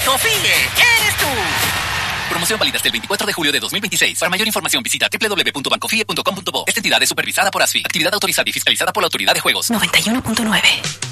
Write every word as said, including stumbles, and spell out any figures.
¡Confíe! ¡Eres tú! Promoción válida hasta el veinticuatro de julio de dos mil veintiséis. Para mayor información visita doble u doble u doble u punto bancofie punto com punto bo. Esta entidad es supervisada por A S F I. Actividad autorizada y fiscalizada por la Autoridad de Juegos. noventa y uno punto nueve.